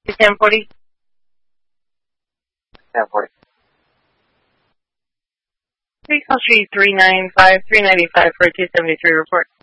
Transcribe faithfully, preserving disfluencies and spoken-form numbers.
ten forty. ten forty. Three call street three nine five, three ninety-five for a two seventy-three report.